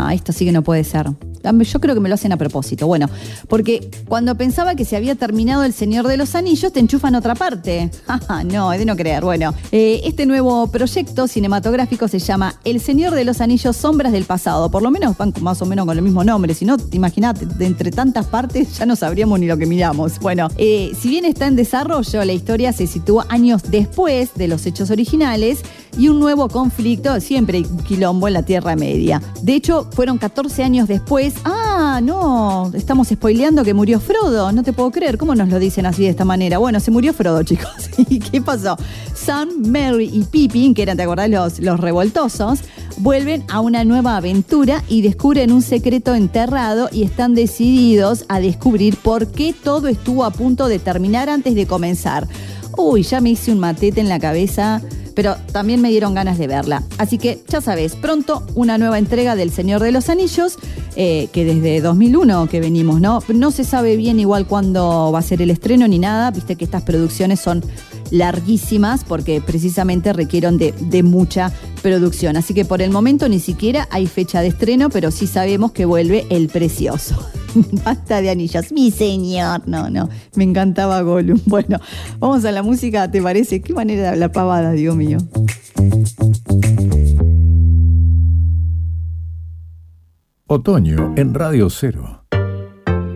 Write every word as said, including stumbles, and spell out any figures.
no, esto sí que no puede ser. Yo creo que me lo hacen a propósito. Bueno, porque cuando pensaba que se había terminado El Señor de los Anillos, te enchufan otra parte. No, es de no creer. Bueno, eh, este nuevo proyecto cinematográfico se llama El Señor de los Anillos, Sombras del Pasado. Por lo menos van más o menos con el mismo nombre. Si no, imagínate, de entre tantas partes ya no sabríamos ni lo que miramos. Bueno, eh, si bien está en desarrollo, la historia se sitúa años después de los hechos originales y un nuevo conflicto, siempre hay un quilombo en la Tierra Media. De hecho, fueron catorce años después. Ah, no, estamos spoileando que murió Frodo, no te puedo creer, ¿cómo nos lo dicen así de esta manera? Bueno, se murió Frodo, chicos. ¿Y qué pasó? Sam, Merry y Pippin, que eran, ¿te acordás? Los, los revoltosos, vuelven a una nueva aventura y descubren un secreto enterrado y están decididos a descubrir por qué todo estuvo a punto de terminar antes de comenzar. Uy, ya me hice un matete en la cabeza, pero también me dieron ganas de verla. Así que ya sabes, pronto una nueva entrega del Señor de los Anillos, eh, que desde dos mil uno que venimos, ¿no? No se sabe bien igual cuándo va a ser el estreno ni nada. Viste que estas producciones son larguísimas porque precisamente requieren de, de mucha producción. Así que por el momento ni siquiera hay fecha de estreno, pero sí sabemos que vuelve El Precioso. Basta de anillos, mi señor. No, no, me encantaba Gollum. Bueno, vamos a la música, ¿te parece? Qué manera de hablar pavada, Dios mío. Otoño en Radio Cero.